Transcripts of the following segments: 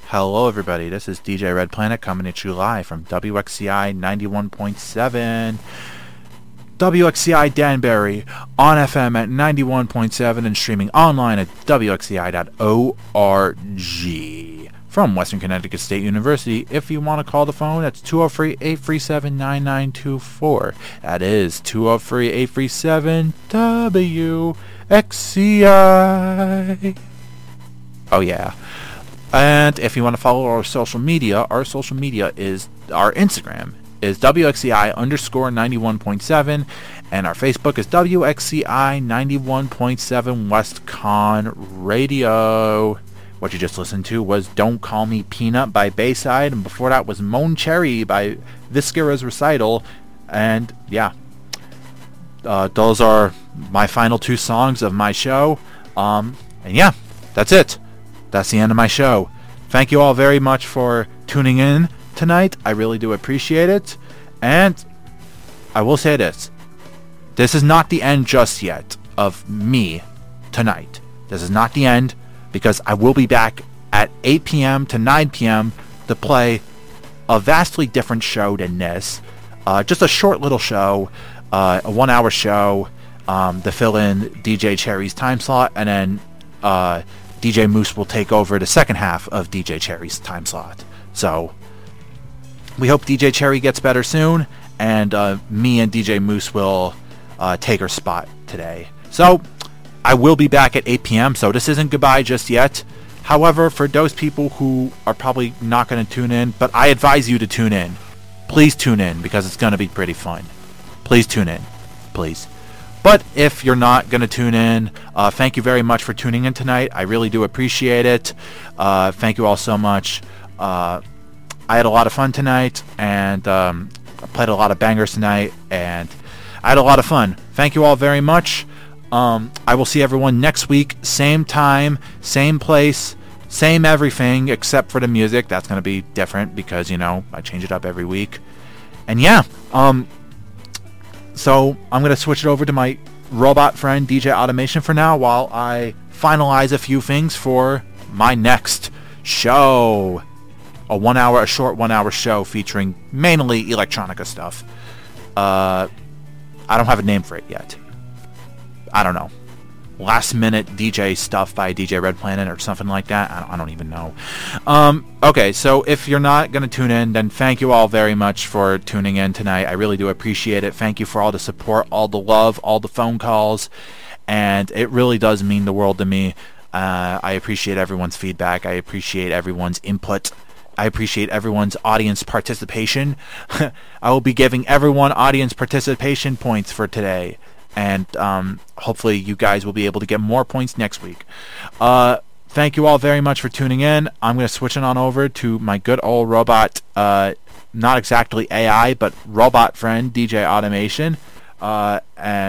Hello everybody, this is DJ Red Planet coming at you live from WXCI 91.7, WXCI Danbury, on FM at 91.7 and streaming online at WXCI.org. From Western Connecticut State University, if you want to call the phone, that's 203-837-9924. That is 203-837-WXCI. Oh yeah. And if you want to follow our social media is, our Instagram is WXCI_91.7, and our Facebook is WXCI 91.7 WestCon Radio. What you just listened to was Don't Call Me Peanut by Bayside, and before that was Moan Cherry by Viscera's Recital. And yeah, those are my final two songs of my show. And yeah, that's it. That's the end of my show. Thank you all very much for tuning in tonight. I really do appreciate it. And I will say this. This is not the end just yet of me tonight. This is not the end, because I will be back at 8 p.m. to 9 p.m. to play a vastly different show than this. Just a short little show, a 1-hour show to fill in DJ Cherry's time slot, and then DJ Moose will take over the second half of DJ Cherry's time slot. So we hope DJ Cherry gets better soon, and me and DJ Moose will take her spot today. So I will be back at 8 p.m., so this isn't goodbye just yet. However, for those people who are probably not going to tune in, but I advise you to tune in. Please tune in, because it's going to be pretty fun. Please tune in. Please. But if you're not going to tune in, thank you very much for tuning in tonight. I really do appreciate it. Thank you all so much. I had a lot of fun tonight, and I played a lot of bangers tonight, and I had a lot of fun. Thank you all very much. I will see everyone next week, same time, same place, same everything, except for the music. That's going to be different because, you know, I change it up every week. And yeah, so I'm going to switch it over to my robot friend, DJ Automation, for now, while I finalize a few things for my next show. A short 1 hour show featuring mainly electronica stuff. I don't have a name for it yet. I don't know. Last minute DJ stuff by DJ Red Planet or something like that. I don't even know. Okay, so if you're not going to tune in, then thank you all very much for tuning in tonight. I really do appreciate it. Thank you for all the support, all the love, all the phone calls, and it really does mean the world to me. I appreciate everyone's feedback. I appreciate everyone's input. I appreciate everyone's audience participation. I will be giving everyone audience participation points for today. And hopefully you guys will be able to get more points next week. Thank you all very much for tuning in. I'm going to switch it on over to my good old robot, not exactly AI, but robot friend, DJ Automation. Yeah.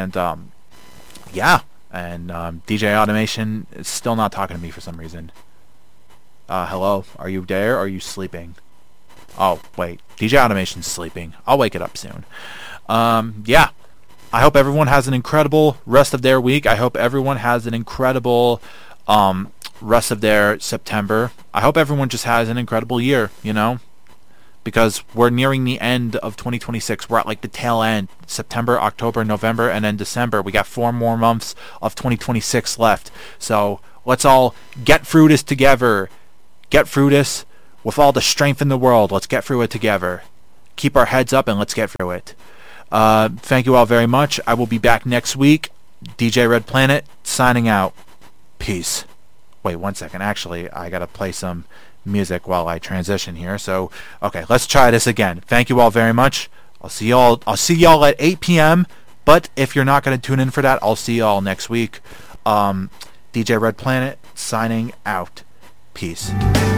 And DJ Automation is still not talking to me for some reason. Hello? Are you there? Or are you sleeping? Oh, wait. DJ Automation's sleeping. I'll wake it up soon. Yeah. I hope everyone has an incredible rest of their week. I hope everyone has an incredible rest of their September. I hope everyone just has an incredible year, you know? Because we're nearing the end of 2026. We're at like the tail end. September, October, November, and then December. We got 4 more months of 2026 left. So let's all get through this together. Get through this with all the strength in the world. Let's get through it together. Keep our heads up and let's get through it. Thank you all very much. I will be back next week. DJ Red Planet signing out. Peace. Wait 1 second. Actually, I gotta play some music while I transition here. So, okay, let's try this again. Thank you all very much. I'll see y'all at 8 p.m. But if you're not gonna tune in for that, I'll see y'all next week. DJ Red Planet signing out. Peace.